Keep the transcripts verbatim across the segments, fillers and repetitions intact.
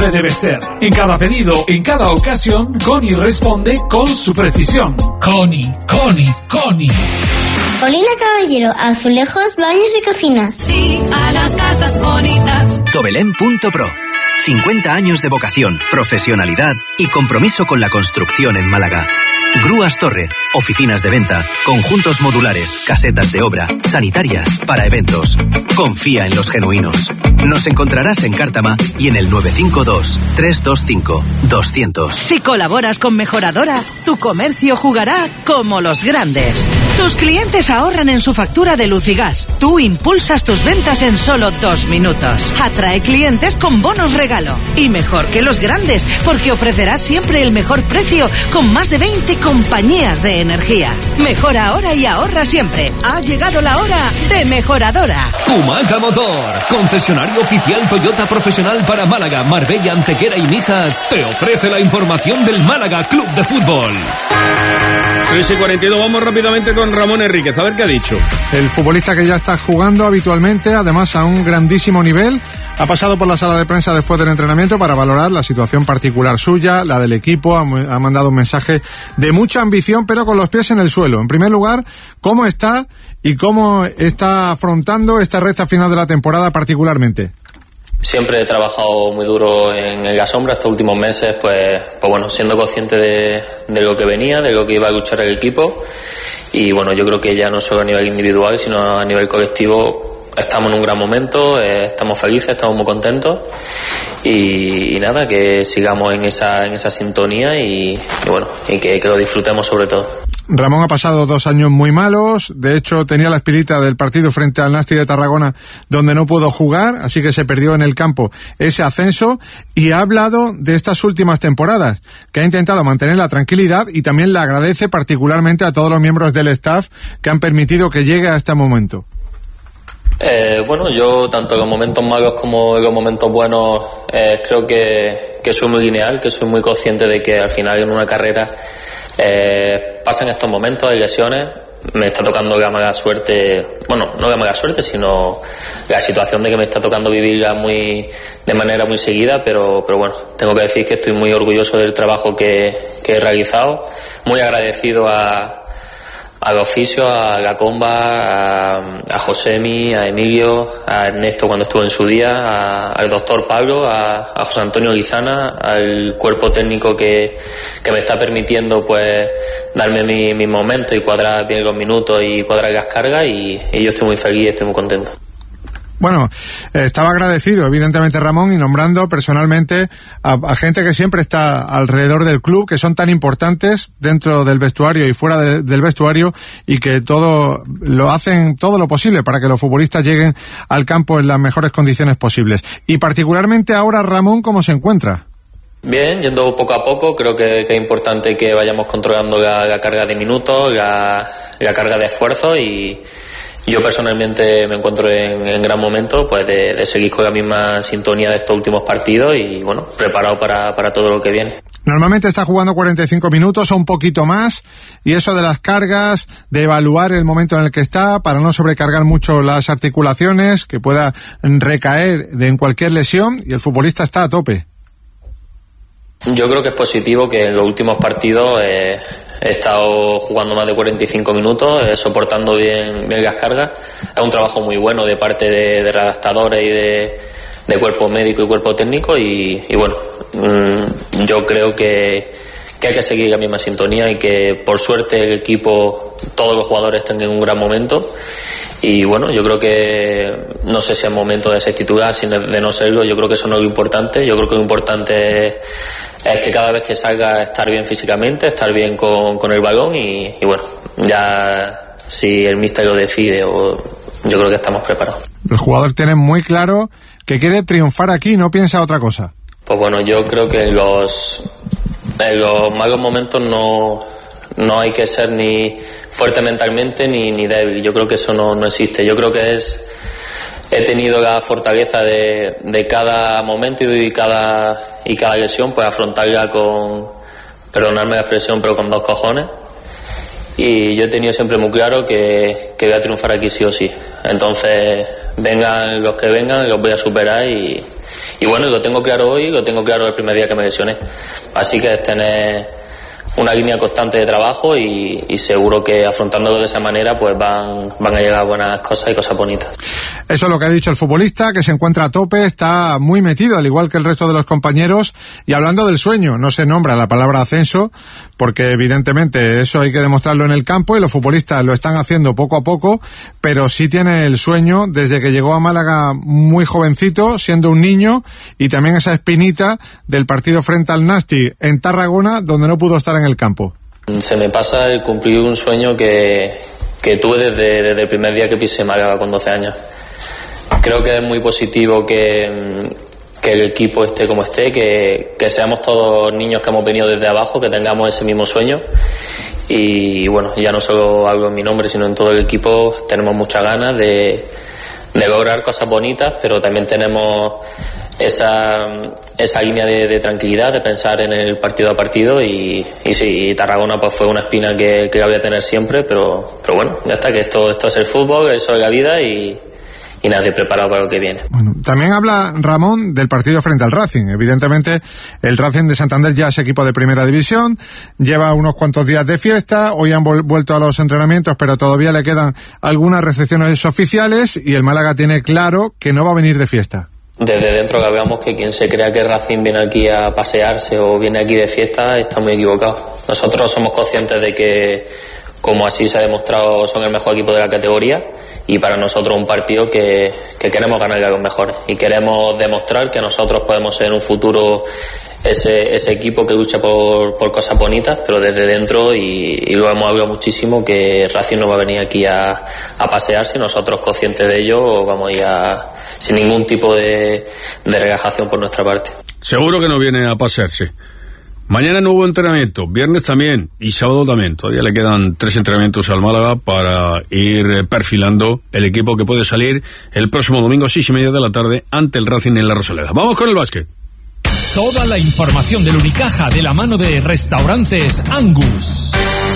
siempre debe ser. En cada pedido, en cada ocasión, Coni responde con su precisión. Coni, Coni, Coni. Colina Caballero, azulejos, baños y cocinas. Sí, a las casas bonitas. Tobelén punto pro. cincuenta años de vocación, profesionalidad y compromiso con la construcción en Málaga. Grúas Torre, oficinas de venta, conjuntos modulares, casetas de obra, sanitarias, para eventos. Confía en los genuinos. Nos encontrarás en Cártama y en el nueve cinco dos, tres dos cinco, dos cero cero. Si colaboras con Mejoradora, tu comercio jugará como los grandes. Tus clientes ahorran en su factura de luz y gas. Tú impulsas tus ventas en solo dos minutos. Atrae clientes con bonos regalo. Y mejor que los grandes, porque ofrecerás siempre el mejor precio con más de veinte compañías de energía. Mejora ahora y ahorra siempre. Ha llegado la hora de Mejoradora. Humaca Motor, concesionario oficial Toyota profesional para Málaga, Marbella, Antequera y Mijas, te ofrece la información del Málaga Club de Fútbol. tres y cuarenta y dos, vamos rápidamente con Ramón Enríquez, a ver qué ha dicho. El futbolista que ya está jugando habitualmente, además a un grandísimo nivel, ha pasado por la sala de prensa después del entrenamiento para valorar la situación particular suya, la del equipo, ha, ha mandado un mensaje de mucha ambición, pero con los pies en el suelo. En primer lugar, ¿cómo está y cómo está afrontando esta recta final de la temporada particularmente? Siempre he trabajado muy duro en la sombra estos últimos meses, pues, pues bueno, siendo consciente de, de lo que venía, de lo que iba a luchar el equipo. Y bueno, yo creo que ya no solo a nivel individual, sino a nivel colectivo estamos en un gran momento, eh, estamos felices, estamos muy contentos. Y, y nada, que sigamos en esa en esa sintonía y, y bueno, y que, que lo disfrutemos sobre todo. Ramón ha pasado dos años muy malos, de hecho tenía la espinita del partido frente al Nasti de Tarragona donde no pudo jugar, así que se perdió en el campo ese ascenso, y ha hablado de estas últimas temporadas, que ha intentado mantener la tranquilidad y también le agradece particularmente a todos los miembros del staff que han permitido que llegue a este momento. Eh, bueno, yo tanto en los momentos malos como en los momentos buenos eh, creo que, que soy muy lineal, que soy muy consciente de que al final en una carrera eh, pasan estos momentos, hay lesiones, me está tocando la mala suerte, bueno, no la mala suerte, sino la situación de que me está tocando vivirla muy, de manera muy seguida, pero, pero bueno, tengo que decir que estoy muy orgulloso del trabajo que, que he realizado, muy agradecido a al oficio, a la comba, a, a Josemi, a Emilio, a Ernesto cuando estuvo en su día, a, al doctor Pablo, a, a José Antonio Lizana, al cuerpo técnico que, que me está permitiendo pues darme mi, mi momento y cuadrar bien los minutos y cuadrar las cargas, y, y yo estoy muy feliz, estoy muy contento. Bueno, eh, estaba agradecido, evidentemente, Ramón, y nombrando personalmente a, a gente que siempre está alrededor del club, que son tan importantes dentro del vestuario y fuera de, del vestuario, y que todo lo hacen todo lo posible para que los futbolistas lleguen al campo en las mejores condiciones posibles. Y particularmente ahora, Ramón, ¿cómo se encuentra? Bien, yendo poco a poco, creo que, que es importante que vayamos controlando la, la carga de minutos, la, la carga de esfuerzo, y yo personalmente me encuentro en, en gran momento pues de, de seguir con la misma sintonía de estos últimos partidos y bueno, preparado para, para todo lo que viene. Normalmente está jugando cuarenta y cinco minutos o un poquito más, y eso de las cargas, de evaluar el momento en el que está para no sobrecargar mucho las articulaciones, que pueda recaer de, en cualquier lesión, y el futbolista está a tope. Yo creo que es positivo que en los últimos partidos eh, he estado jugando más de cuarenta y cinco minutos, eh, soportando bien, bien las cargas. Es un trabajo muy bueno de parte de, de redactadores y de, de cuerpo médico y cuerpo técnico, y, y bueno, mmm, yo creo que, que hay que seguir la misma sintonía y que por suerte el equipo, todos los jugadores están en un gran momento. Y bueno, yo creo que no sé si es momento de ser titular, sino de no serlo. Yo creo que eso no es lo importante. Yo creo que lo importante es, es que cada vez que salga estar bien físicamente, estar bien con, con el balón, y, y bueno, ya si el míster lo decide, o yo creo que estamos preparados. El jugador tiene muy claro que quiere triunfar aquí, no piensa otra cosa. Pues bueno, yo creo que en los, en los malos momentos no, no hay que ser ni fuerte mentalmente ni, ni débil. Yo creo que eso no, no existe. Yo creo que es he tenido la fortaleza de, de cada momento y cada y cada lesión pues afrontarla con, perdonadme la expresión, pero con dos cojones. Y yo he tenido siempre muy claro que, que voy a triunfar aquí sí o sí. Entonces vengan los que vengan, los voy a superar, y, y bueno, lo tengo claro hoy, lo tengo claro el primer día que me lesioné. Así que es tener una línea constante de trabajo y, y seguro que afrontándolo de esa manera pues van, van a llegar buenas cosas y cosas bonitas. Eso es lo que ha dicho el futbolista, que se encuentra a tope, está muy metido, al igual que el resto de los compañeros. Y hablando del sueño, no se nombra la palabra ascenso, porque evidentemente eso hay que demostrarlo en el campo y los futbolistas lo están haciendo poco a poco, pero sí tiene el sueño desde que llegó a Málaga muy jovencito, siendo un niño, y también esa espinita del partido frente al Nasti en Tarragona, donde no pudo estar en el campo. Se me pasa el cumplir un sueño que, que tuve desde, desde el primer día que pisé Málaga con doce años. Creo que es muy positivo que, que el equipo esté como esté, que, que seamos todos niños que hemos venido desde abajo, que tengamos ese mismo sueño. Y bueno, ya no solo hablo en mi nombre, sino en todo el equipo, tenemos muchas ganas de, de lograr cosas bonitas, pero también tenemos esa, esa línea de, de tranquilidad, de pensar en el partido a partido. Y, y sí, Tarragona pues fue una espina que, que la voy a tener siempre, pero, pero bueno, ya está, que esto, esto es el fútbol, eso es la vida y... y nadie preparado para lo que viene. Bueno, también habla Ramón del partido frente al Racing. Evidentemente, el Racing de Santander ya es equipo de primera división, lleva unos cuantos días de fiesta, hoy han vuelto a los entrenamientos, pero todavía le quedan algunas recepciones oficiales y el Málaga tiene claro que no va a venir de fiesta. Desde dentro cargamos que quien se crea que Racing viene aquí a pasearse o viene aquí de fiesta está muy equivocado. Nosotros somos conscientes de que, como así se ha demostrado, son el mejor equipo de la categoría. Y para nosotros un partido que, que queremos ganar a los mejores y queremos demostrar que nosotros podemos ser en un futuro ese, ese equipo que lucha por, por cosas bonitas, pero desde dentro, y, y lo hemos hablado muchísimo, que Racing no va a venir aquí a, a pasearse, nosotros conscientes de ello vamos a ir a, sin ningún tipo de, de relajación por nuestra parte. Seguro que no viene a pasearse. Mañana no hubo entrenamiento, viernes también y sábado también. Todavía le quedan tres entrenamientos al Málaga para ir perfilando el equipo que puede salir el próximo domingo, seis y media de la tarde, ante el Racing en la Rosaleda. Vamos con el básquet. Toda la información del Unicaja de la mano de Restaurantes Angus.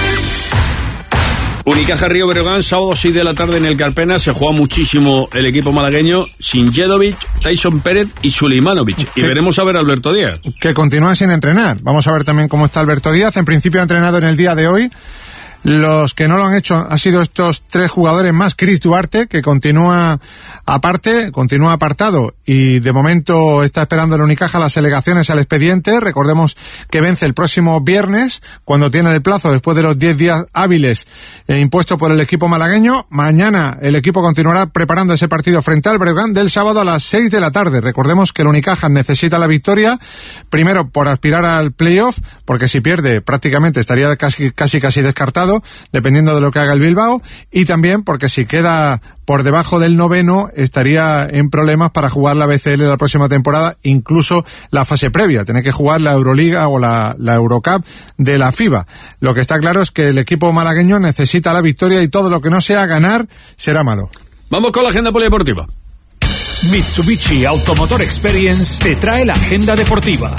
Unicaja Río Breogán, sábado seis de la tarde en el Carpena. Se juega muchísimo el equipo malagueño sin Jedovic, Tyson Pérez y Sulimanovic. Y veremos a ver a Alberto Díaz, que continúa sin entrenar. Vamos a ver también cómo está Alberto Díaz. En principio ha entrenado en el día de hoy. Los que no lo han hecho han sido estos tres jugadores más Cris Duarte, que continúa aparte, continúa apartado y de momento está esperando el Unicaja las alegaciones al expediente. Recordemos que vence el próximo viernes, cuando tiene el plazo después de los diez días hábiles eh, impuesto por el equipo malagueño. Mañana el equipo continuará preparando ese partido frente al Breogán del sábado a las seis de la tarde. Recordemos que el Unicaja necesita la victoria, primero por aspirar al playoff, porque si pierde prácticamente estaría casi casi casi descartado, dependiendo de lo que haga el Bilbao, y también porque si queda por debajo del noveno estaría en problemas para jugar la B C L la próxima temporada, incluso la fase previa, tener que jugar la Euroliga o la, la Eurocup de la FIBA. Lo que está claro es que el equipo malagueño necesita la victoria y todo lo que no sea ganar será malo. Vamos con la agenda polideportiva. Mitsubishi Automotor Experience te trae la agenda deportiva.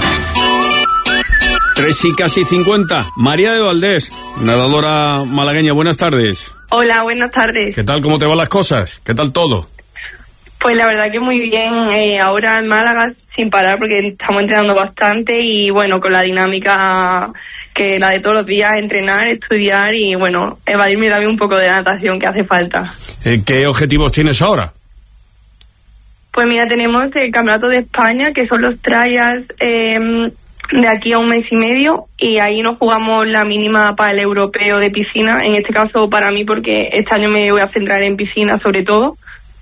Tres y casi cincuenta. María de Valdés, nadadora malagueña, buenas tardes. Hola, buenas tardes. ¿Qué tal? ¿Cómo te van las cosas? ¿Qué tal todo? Pues la verdad que muy bien. Eh, ahora en Málaga sin parar porque estamos entrenando bastante y bueno, con la dinámica que la de todos los días, entrenar, estudiar y bueno, evadirme también un poco de natación que hace falta. Eh, ¿Qué objetivos tienes ahora? Pues mira, tenemos el Campeonato de España, que son los trials eh, de aquí a un mes y medio, y ahí nos jugamos la mínima para el europeo de piscina, en este caso para mí porque este año me voy a centrar en piscina sobre todo,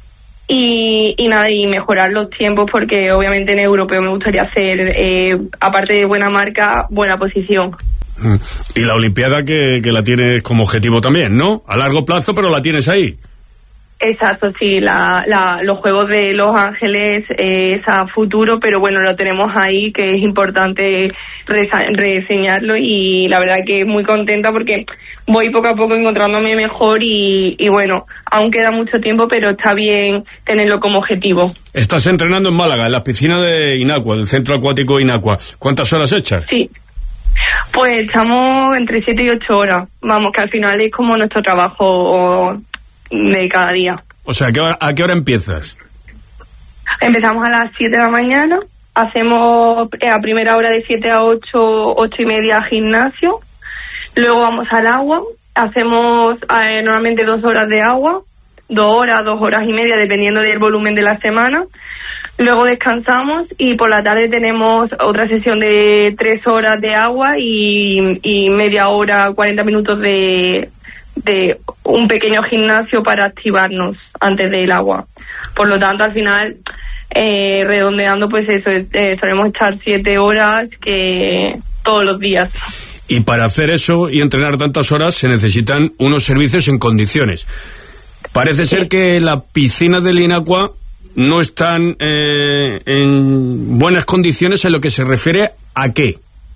y, y nada, y mejorar los tiempos porque obviamente en el europeo me gustaría hacer, eh, aparte de buena marca, buena posición. Y la Olimpiada que, que la tienes como objetivo también, ¿no? A largo plazo, pero la tienes ahí. Exacto, sí, la, la, los Juegos de Los Ángeles eh, es a futuro, pero bueno, lo tenemos ahí, que es importante resa- reseñarlo y la verdad que muy contenta porque voy poco a poco encontrándome mejor y, y bueno, aún queda mucho tiempo, pero está bien tenerlo como objetivo. Estás entrenando en Málaga, en la piscina de Inacua, del Centro Acuático Inacua. ¿Cuántas horas echas? Sí. Pues estamos entre siete y ocho horas, vamos, que al final es como nuestro trabajo de cada día. O sea, ¿a qué hora, a qué hora empiezas? Empezamos a las siete de la mañana, hacemos eh, a primera hora de siete a ocho, ocho y media gimnasio, luego vamos al agua, hacemos eh, normalmente dos horas de agua, dos horas, dos horas y media, dependiendo del volumen de la semana. Luego descansamos y por la tarde tenemos otra sesión de tres horas de agua y, y media hora, cuarenta minutos de, de un pequeño gimnasio para activarnos antes del agua. Por lo tanto, al final, eh, redondeando, pues eso, eh, solemos echar siete horas que todos los días. Y para hacer eso y entrenar tantas horas se necesitan unos servicios en condiciones. Parece ser sí. que la piscina del Inacua no están eh, en buenas condiciones en lo que se refiere a qué.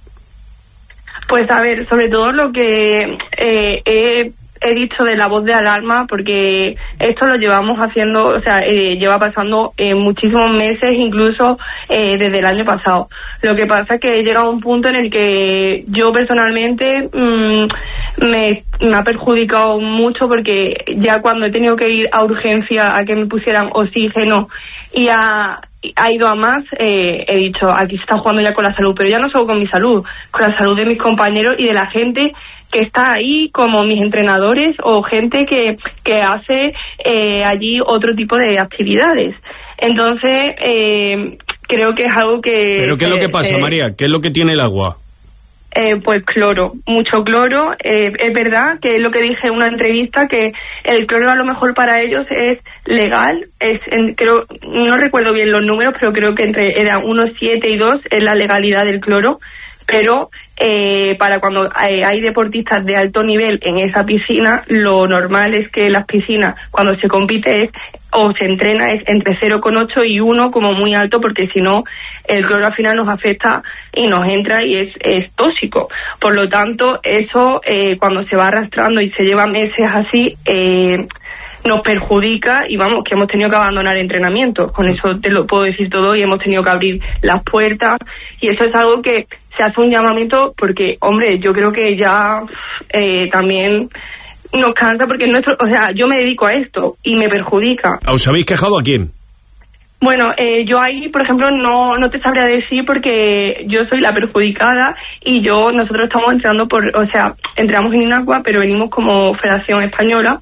Pues a ver, sobre todo lo que eh, he, he dicho de la voz de alarma, porque esto lo llevamos haciendo, o sea, eh, lleva pasando eh, muchísimos meses, incluso eh, desde el año pasado. Lo que pasa es que he llegado a un punto en el que yo personalmente mmm, me, me ha perjudicado mucho, porque ya cuando he tenido que ir a urgencia a que me pusieran oxígeno y a, ha ido a más, eh, he dicho, aquí se está jugando ya con la salud, pero ya no solo con mi salud, con la salud de mis compañeros y de la gente que está ahí, como mis entrenadores o gente que, que hace eh, allí otro tipo de actividades. Entonces, eh, creo que es algo que... ¿Pero qué es lo que pasa, eh, María? ¿Qué es lo que tiene el agua? Eh, pues cloro, mucho cloro. Eh, es verdad que es lo que dije en una entrevista, que el cloro a lo mejor para ellos es legal, es en, creo, no recuerdo bien los números, pero creo que entre eran uno coma siete y dos es la legalidad del cloro, pero eh, para cuando hay, hay deportistas de alto nivel en esa piscina, lo normal es que las piscinas, cuando se compite es o se entrena es entre cero coma ocho y uno como muy alto, porque si no el cloro al final nos afecta y nos entra y es, es tóxico. Por lo tanto, eso eh, cuando se va arrastrando y se lleva meses así, eh, nos perjudica, y vamos, que hemos tenido que abandonar entrenamientos. Con eso te lo puedo decir todo, y hemos tenido que abrir las puertas, y eso es algo que se hace un llamamiento, porque, hombre, yo creo que ya eh, también nos cansa, porque nuestro, o sea, yo me dedico a esto y me perjudica. ¿Os habéis quejado a quién? Bueno, eh, yo ahí, por ejemplo, no no te sabría decir, porque yo soy la perjudicada y yo nosotros estamos entrenando por, o sea, entramos en Inacua, pero venimos como Federación Española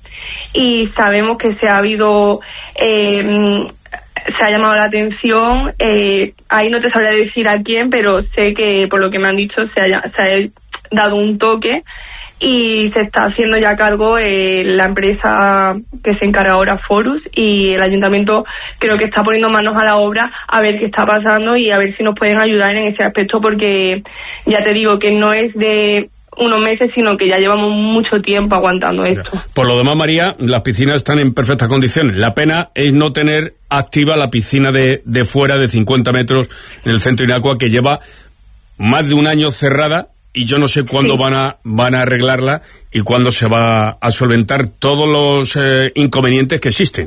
y sabemos que se ha habido, eh, se ha llamado la atención, eh, ahí no te sabría decir a quién, pero sé que por lo que me han dicho se, haya, se ha dado un toque y se está haciendo ya cargo eh, la empresa que se encarga ahora, Forus, y el ayuntamiento creo que está poniendo manos a la obra a ver qué está pasando y a ver si nos pueden ayudar en ese aspecto, porque ya te digo que no es de unos meses, sino que ya llevamos mucho tiempo aguantando esto. Por lo demás, María, las piscinas están en perfectas condiciones. La pena es no tener activa la piscina de, de fuera de cincuenta metros en el centro Inacua, que lleva más de un año cerrada, y yo no sé cuándo sí. van a van a arreglarla y cuándo se va a solventar todos los eh, inconvenientes que existen.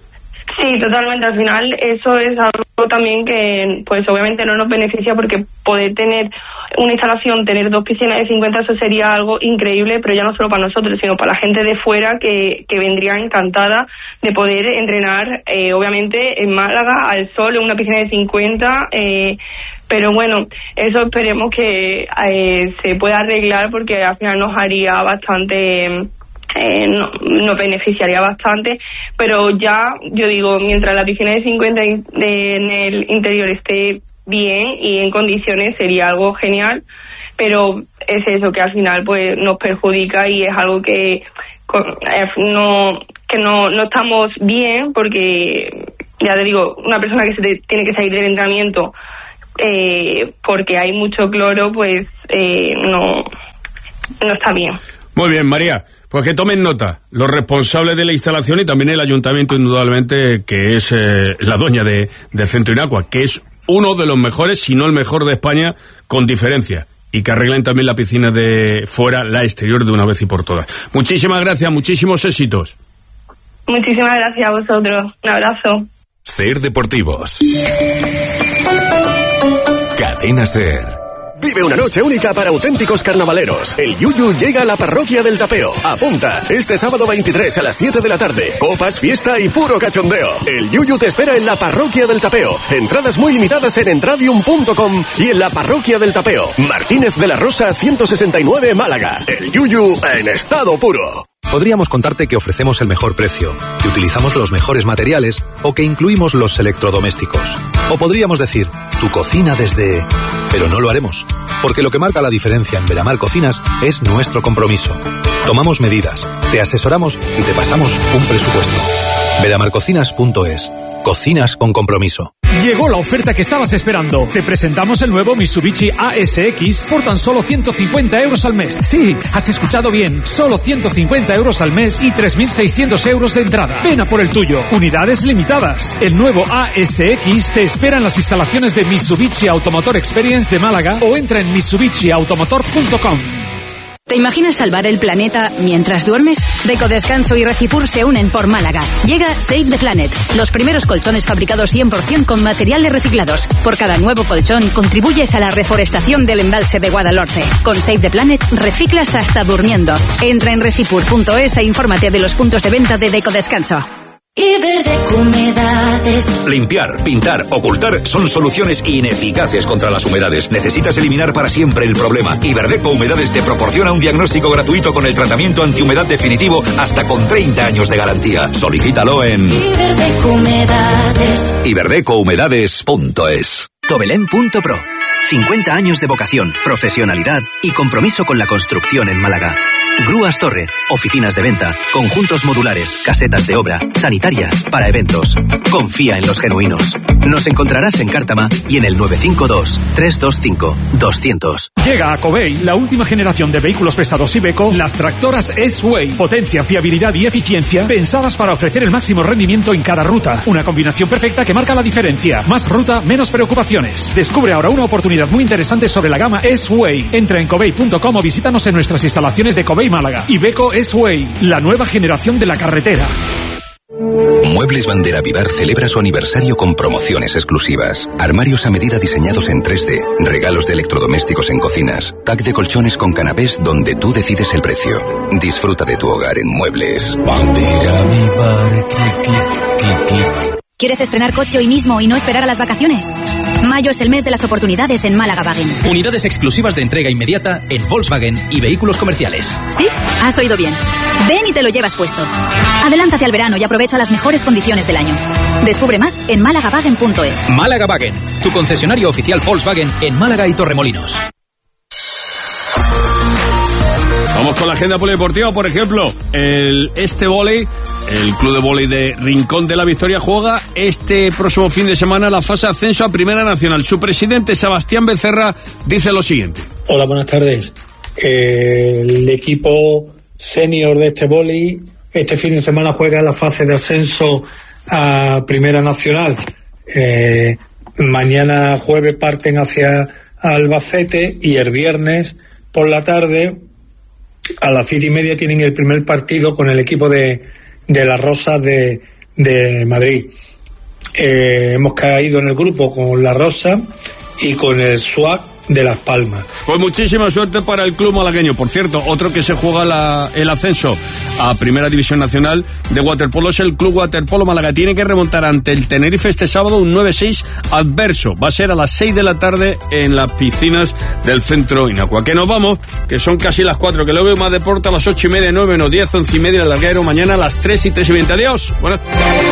Sí, totalmente. Al final eso es algo también que pues obviamente no nos beneficia, porque poder tener una instalación, tener dos piscinas de cincuenta, eso sería algo increíble, pero ya no solo para nosotros, sino para la gente de fuera que, que vendría encantada de poder entrenar, eh, obviamente en Málaga, al sol, en una piscina de cincuenta, eh, pero bueno, eso esperemos que eh, se pueda arreglar, porque al final nos haría bastante... Eh, no, nos beneficiaría bastante, pero ya, yo digo, mientras la piscina de cincuenta de, de, en el interior esté bien y en condiciones, sería algo genial, pero es eso que al final pues nos perjudica, y es algo que con, eh, no que no, no estamos bien, porque ya te digo, una persona que se te, tiene que salir del entrenamiento eh, porque hay mucho cloro, pues eh, no, no está bien. Muy bien, María. Pues que tomen nota los responsables de la instalación y también el ayuntamiento, indudablemente, que es eh, la dueña de, de Centro Inacua, que es uno de los mejores, si no el mejor de España, con diferencia, y que arreglen también la piscina de fuera, la exterior, de una vez y por todas. Muchísimas gracias, muchísimos éxitos. Muchísimas gracias a vosotros. Un abrazo. Ser Deportivos. Cadena Ser. Vive una noche única para auténticos carnavaleros. El Yuyu llega a la parroquia del Tapeo. Apunta, este sábado veintitrés a las siete de la tarde. Copas, fiesta y puro cachondeo. El Yuyu te espera en la parroquia del Tapeo. Entradas muy limitadas en entradium punto com y en la parroquia del Tapeo. Martínez de la Rosa ciento sesenta y nueve, Málaga. El Yuyu en estado puro. Podríamos contarte que ofrecemos el mejor precio, que utilizamos los mejores materiales o que incluimos los electrodomésticos. O podríamos decir, tu cocina desde... Pero no lo haremos, porque lo que marca la diferencia en Veramar Cocinas es nuestro compromiso. Tomamos medidas, te asesoramos y te pasamos un presupuesto. veramar cocinas punto es. Cocinas con compromiso. Llegó la oferta que estabas esperando. Te presentamos el nuevo Mitsubishi A S X por tan solo ciento cincuenta euros al mes. Sí, has escuchado bien. Solo ciento cincuenta euros al mes y tres mil seiscientos euros de entrada. Ven a por el tuyo. Unidades limitadas. El nuevo A S X te espera en las instalaciones de Mitsubishi Automotor Experience de Málaga o entra en mitsubishi automotor punto com. ¿Te imaginas salvar el planeta mientras duermes? Deco Descanso y Regipur se unen por Málaga. Llega Save the Planet, los primeros colchones fabricados cien por ciento con materiales reciclados. Por cada nuevo colchón contribuyes a la reforestación del embalse de Guadalhorce. Con Save the Planet reciclas hasta durmiendo. Entra en regipur punto es e infórmate de los puntos de venta de Deco Descanso. Iberdeco Humedades. Limpiar, pintar, ocultar son soluciones ineficaces contra las humedades. Necesitas eliminar para siempre el problema. Iberdeco Humedades te proporciona un diagnóstico gratuito con el tratamiento antihumedad definitivo hasta con treinta años de garantía. Solicítalo en Iberdeco Humedades. iberdeco humedades punto es. Tobelén punto pro. cincuenta años de vocación, profesionalidad y compromiso con la construcción en Málaga. Grúas Torre, oficinas de venta, conjuntos modulares, casetas de obra, sanitarias, para eventos. Confía en los genuinos. Nos encontrarás en Cártama y en el nueve cinco dos, tres dos cinco, doscientos. Llega a Covey la última generación de vehículos pesados Iveco, las tractoras S-Way. Potencia, fiabilidad y eficiencia pensadas para ofrecer el máximo rendimiento en cada ruta. Una combinación perfecta que marca la diferencia. Más ruta, menos preocupaciones. Descubre ahora una oportunidad muy interesante sobre la gama S-Way. Entra en covey punto com o visítanos en nuestras instalaciones de Covey Málaga. Iveco S-Way, la nueva generación de la carretera. Muebles Bandera Vivar celebra su aniversario con promociones exclusivas. Armarios a medida diseñados en tres D, regalos de electrodomésticos en cocinas, pack de colchones con canapés donde tú decides el precio. Disfruta de tu hogar en Muebles Bandera Vivar. Clic, clic, clic, clic. ¿Quieres estrenar coche hoy mismo y no esperar a las vacaciones? Mayo es el mes de las oportunidades en Málaga Wagen. Unidades exclusivas de entrega inmediata en Volkswagen y vehículos comerciales. ¿Sí? Has oído bien. Ven y te lo llevas puesto. Adelántate al verano y aprovecha las mejores condiciones del año. Descubre más en málaga wagen punto es. Málaga Wagen, tu concesionario oficial Volkswagen en Málaga y Torremolinos. Vamos con la agenda polideportiva, por ejemplo, el este vóley, el club de vóley de Rincón de la Victoria juega este próximo fin de semana la fase de ascenso a Primera Nacional. Su presidente, Sebastián Becerra, dice lo siguiente. Hola, buenas tardes. El equipo senior de este vóley este fin de semana juega la fase de ascenso a Primera Nacional. Eh, mañana jueves parten hacia Albacete y el viernes por la tarde a las siete y media tienen el primer partido con el equipo de, de las Rosas de, de Madrid. Eh, hemos caído en el grupo con la Rosa y con el S W A C de Las Palmas. Pues muchísima suerte para el club malagueño. Por cierto, otro que se juega la, el ascenso a Primera División Nacional de waterpolo es el Club Waterpolo Málaga. Tiene que remontar ante el Tenerife este sábado un nueve seis adverso. Va a ser a las seis de la tarde en las piscinas del Centro Inacua. Que nos vamos, que son casi las cuatro, que luego hay más deporte a las ocho y media, nueve, no, diez, once y media, el larguero mañana a las tres y tres y veinte. Adiós. Buenas